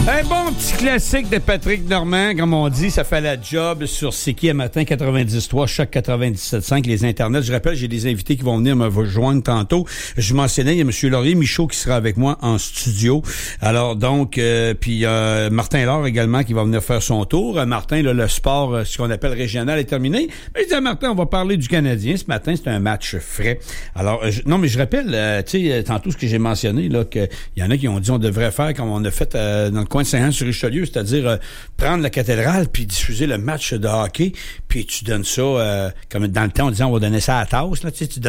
Un bon petit classique de Patrick Normand, comme on dit, ça fait la job sur C'est qui à matin 93.3, Choc 97.5, les internets. Je rappelle, j'ai des invités qui vont venir me rejoindre tantôt. Je mentionnais, il y a M. Laurier Michaud qui sera avec moi en studio. Alors donc, puis Martin Laure également qui va venir faire son tour. Martin, là, le sport, ce qu'on appelle régional, est terminé. Mais je dis à Martin, on va parler du Canadien. Ce matin, c'est un match frais. Alors, non, mais je rappelle, tu sais, tantôt ce que j'ai mentionné, là, qu'il y en a qui ont dit on devrait faire comme on a fait dans le coin de Saint-Anne-sur-Richelieu, c'est-à-dire prendre la cathédrale puis diffuser le match de hockey, puis tu donnes ça, comme dans le temps, on disait on va donner ça à la tasse, là, tu sais, tu donnes